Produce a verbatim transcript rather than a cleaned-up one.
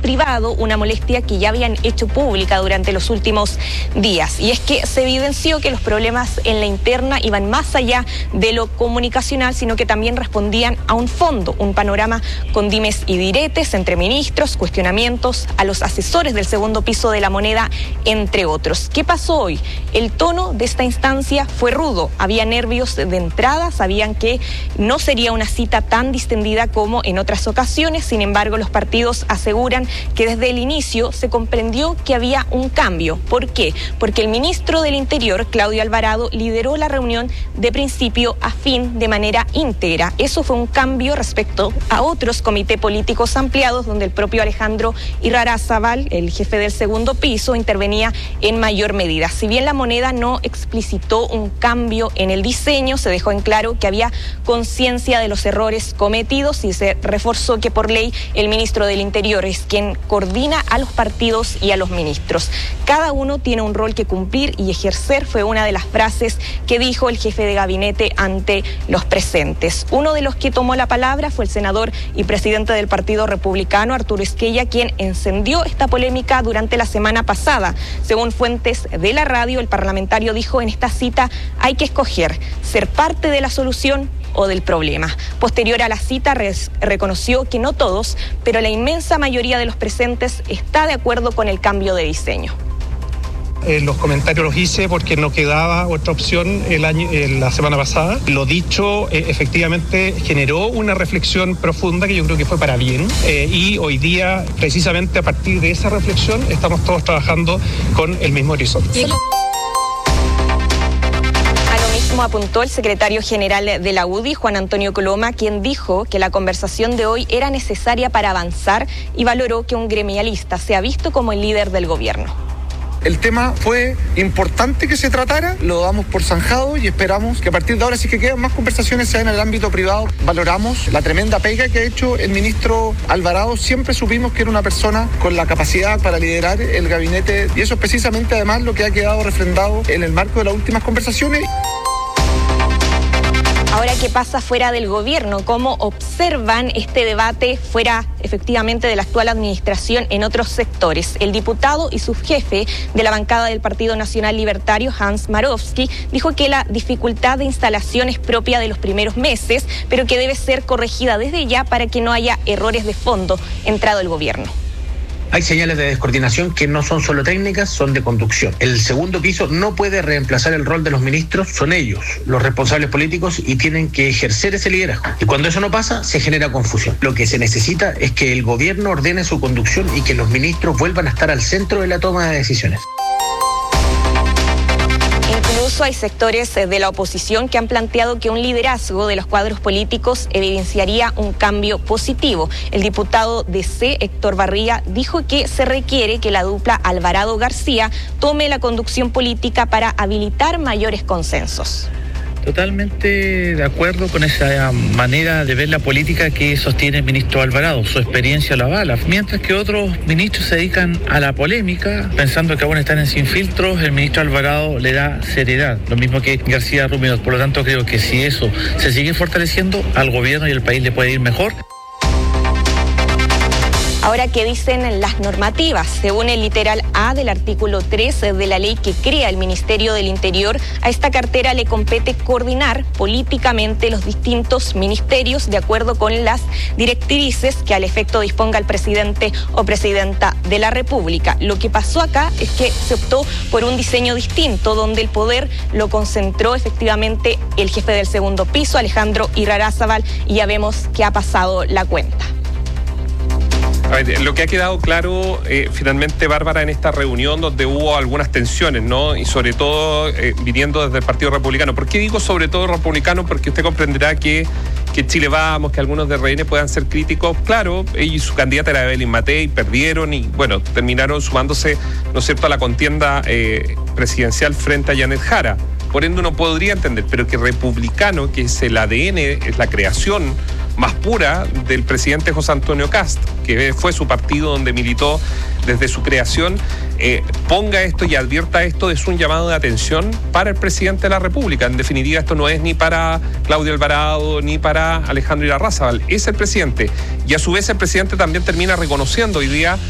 privado, una molestia que ya habían hecho pública durante los últimos días. Y es que se evidenció que los problemas en la interna iban más allá de lo comunicacional, sino que también respondían a un fondo, un panorama con dimes y diretes entre ministros, cuestionamientos a los asesores del segundo piso de la moneda, entre otros. ¿Qué pasó hoy? El tono de esta instancia fue rudo, había nervios de entrada, sabían que no sería una cita tan distendida como en otras ocasiones. Sin embargo, los partidos aseguran que desde el inicio se comprendió que había un cambio. ¿Por qué? Porque el ministro del Interior, Claudio Alvarado, lideró la reunión de principio a fin de manera íntegra. Eso fue un cambio respecto a otros comités políticos ampliados, donde el propio Alejandro Irarrázaval, el jefe del segundo piso, intervenía en mayor medida. Si bien la moneda no explicitó un cambio en el diseño, se dejó en claro que había conciencia de los errores cometidos y se reforzó que por ley el ministro del Interior es quien coordina a los partidos y a los ministros. Cada uno tiene un rol que cumplir y ejercer, fue una de las frases que dijo el jefe de gabinete ante los presentes. Uno de los que tomó la palabra fue el senador y presidente del Partido Republicano, Arturo Esquella, quien encendió esta polémica durante la semana pasada. Según fuentes de la radio, el parlamentario dijo: en esta cita hay que escoger ser parte de la solución o del problema. Posterior a la cita, res, reconoció que no todos, pero la inmensa mayoría de los presentes está de acuerdo con el cambio de diseño. Eh, los comentarios los hice porque no quedaba otra opción el año, eh, la semana pasada. Lo dicho eh, efectivamente generó una reflexión profunda que yo creo que fue para bien, eh, y hoy día, precisamente a partir de esa reflexión, estamos todos trabajando con el mismo horizonte. Apuntó el secretario general de la U D I, Juan Antonio Coloma, quien dijo que la conversación de hoy era necesaria para avanzar y valoró que un gremialista sea visto como el líder del gobierno. El tema fue importante que se tratara, lo damos por zanjado y esperamos que a partir de ahora, si es que quedan más conversaciones, sean en el ámbito privado. Valoramos la tremenda pega que ha hecho el ministro Alvarado. Siempre supimos que era una persona con la capacidad para liderar el gabinete, y eso es precisamente además lo que ha quedado refrendado en el marco de las últimas conversaciones. Ahora, ¿qué pasa fuera del gobierno? ¿Cómo observan este debate fuera efectivamente de la actual administración en otros sectores? El diputado y subjefe de la bancada del Partido Nacional Libertario, Hans Marowski, dijo que la dificultad de instalación es propia de los primeros meses, pero que debe ser corregida desde ya para que no haya errores de fondo entrado el gobierno. Hay señales de descoordinación que no son solo técnicas, son de conducción. El segundo piso no puede reemplazar el rol de los ministros, son ellos los responsables políticos y tienen que ejercer ese liderazgo. Y cuando eso no pasa, se genera confusión. Lo que se necesita es que el gobierno ordene su conducción y que los ministros vuelvan a estar al centro de la toma de decisiones. Incluso hay sectores de la oposición que han planteado que un liderazgo de los cuadros políticos evidenciaría un cambio positivo. El diputado de C, Héctor Barría, dijo que se requiere que la dupla Alvarado-García tome la conducción política para habilitar mayores consensos. Totalmente de acuerdo con esa manera de ver la política que sostiene el ministro Alvarado. Su experiencia lo avala. Mientras que otros ministros se dedican a la polémica, pensando que aún están en sin filtros, el ministro Alvarado le da seriedad. Lo mismo que García Rúmidos. Por lo tanto, creo que si eso se sigue fortaleciendo, al gobierno y al país le puede ir mejor. Ahora, ¿qué dicen las normativas? Según el literal A del artículo tres de la ley que crea el Ministerio del Interior, a esta cartera le compete coordinar políticamente los distintos ministerios de acuerdo con las directrices que al efecto disponga el presidente o presidenta de la República. Lo que pasó acá es que se optó por un diseño distinto, donde el poder lo concentró efectivamente el jefe del segundo piso, Alejandro Irarrázaval, y ya vemos que ha pasado la cuenta. A ver, lo que ha quedado claro eh, finalmente, Bárbara, en esta reunión donde hubo algunas tensiones, ¿no? Y sobre todo eh, viniendo desde el Partido Republicano. ¿Por qué digo sobre todo republicano? Porque usted comprenderá que, que Chile Vamos, que algunos de R N puedan ser críticos. Claro, ella y su candidata era Evelyn Matei, perdieron y, bueno, terminaron sumándose, ¿no es cierto?, a la contienda eh, presidencial frente a Janet Jara. Por ende uno podría entender, pero que republicano, que es el A D N, es la creación más pura del presidente José Antonio Kast, que fue su partido donde militó desde su creación, eh, ponga esto y advierta esto, es un llamado de atención para el presidente de la República. En definitiva, esto no es ni para Claudio Alvarado ni para Alejandro Irarrázaval, es el presidente. Y a su vez el presidente también termina reconociendo hoy día